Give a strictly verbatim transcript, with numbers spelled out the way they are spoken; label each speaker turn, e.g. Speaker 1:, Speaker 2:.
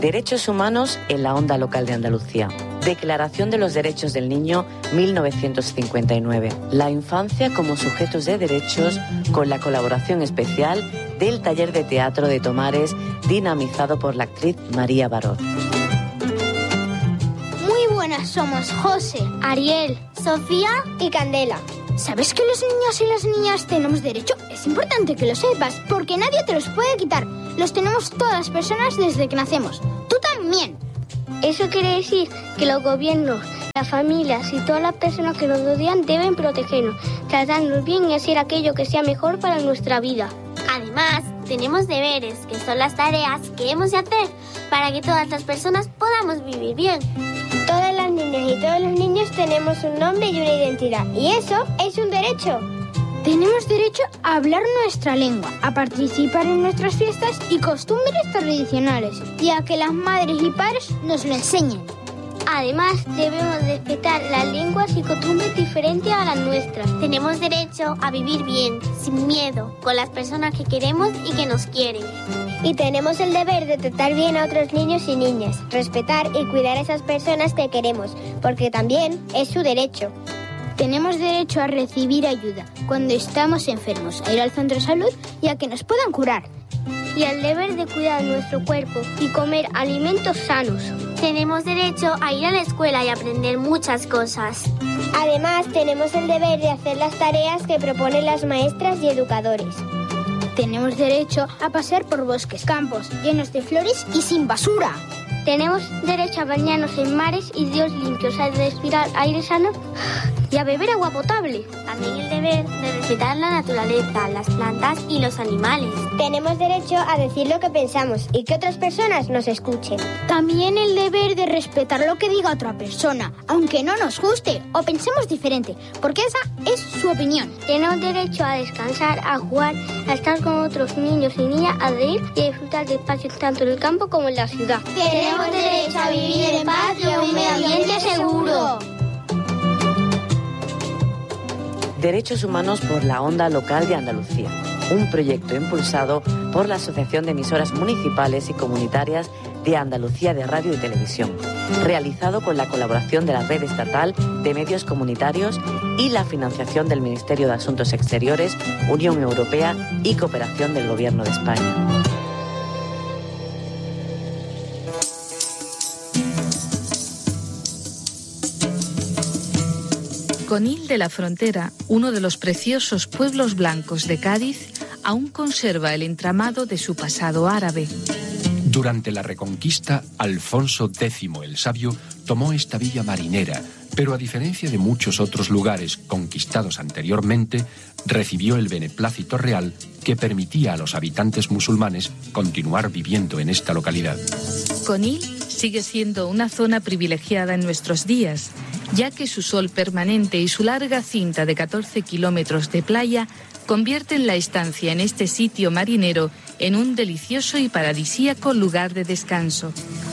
Speaker 1: Derechos humanos en la onda local de Andalucía. Declaración de los Derechos del Niño, mil novecientos cincuenta y nueve. La infancia como sujetos de derechos, con la colaboración especial del taller de teatro de Tomares, dinamizado por la actriz María Baró.
Speaker 2: Muy buenas somos José, Ariel, Sofía y Candela. ¿Sabes que los niños y las niñas tenemos derecho? Es importante que lo sepas, porque nadie te los puede quitar. Los tenemos todas las personas desde que nacemos. Tú también.
Speaker 3: Eso quiere decir que los gobiernos, las familias y todas las personas que nos rodean deben protegernos, tratarnos bien y hacer aquello que sea mejor para nuestra vida.
Speaker 4: Además, tenemos deberes, que son las tareas que hemos de hacer para que todas las personas podamos vivir bien.
Speaker 2: Todas las niñas y todos los niños tenemos un nombre y una identidad, y eso es un derecho. Tenemos derecho a hablar nuestra lengua, a participar en nuestras fiestas y costumbres tradicionales, y a que las madres y padres nos lo enseñen.
Speaker 3: Además, debemos respetar las lenguas y costumbres diferentes a las nuestras.
Speaker 4: Tenemos derecho a vivir bien, sin miedo, con las personas que queremos y que nos quieren.
Speaker 2: Y tenemos el deber de tratar bien a otros niños y niñas, respetar y cuidar a esas personas que queremos, porque también es su derecho. Tenemos derecho a recibir ayuda cuando estamos enfermos, a ir al centro de salud y a que nos puedan curar.
Speaker 3: Y al deber de cuidar nuestro cuerpo y comer alimentos sanos.
Speaker 4: Tenemos derecho a ir a la escuela y aprender muchas cosas.
Speaker 2: Además, tenemos el deber de hacer las tareas que proponen las maestras y educadores. Tenemos derecho a pasear por bosques, campos llenos de flores y sin basura.
Speaker 3: Tenemos derecho a bañarnos en mares y ríos limpios, a respirar aire sano y a beber agua potable.
Speaker 4: También el deber de respetar la naturaleza, las plantas y los animales.
Speaker 2: Tenemos derecho a decir lo que pensamos y que otras personas nos escuchen.
Speaker 5: También el deber de respetar lo que diga otra persona, aunque no nos guste o pensemos diferente, porque esa es su opinión.
Speaker 3: Tenemos derecho a descansar, a jugar, a estar con otros niños y niñas, a reír y a disfrutar de espacios tanto en el campo como en la ciudad.
Speaker 2: Tenemos derecho a vivir en paz y a un medio ambiente seguro.
Speaker 1: Derechos humanos por la onda local de Andalucía. Un proyecto impulsado por la Asociación de Emisoras Municipales y Comunitarias de Andalucía de Radio y Televisión, realizado con la colaboración de la Red Estatal de Medios Comunitarios y la financiación del Ministerio de Asuntos Exteriores, Unión Europea y Cooperación del Gobierno de España.
Speaker 6: Conil de la Frontera, uno de los preciosos pueblos blancos de Cádiz, aún conserva el entramado de su pasado árabe.
Speaker 7: Durante la Reconquista, Alfonso Décimo el Sabio tomó esta villa marinera, pero a diferencia de muchos otros lugares conquistados anteriormente, recibió el beneplácito real que permitía a los habitantes musulmanes continuar viviendo en esta localidad.
Speaker 6: Conil sigue siendo una zona privilegiada en nuestros días, ya que su sol permanente y su larga cinta de catorce kilómetros de playa convierten la estancia en este sitio marinero en un delicioso y paradisíaco lugar de descanso.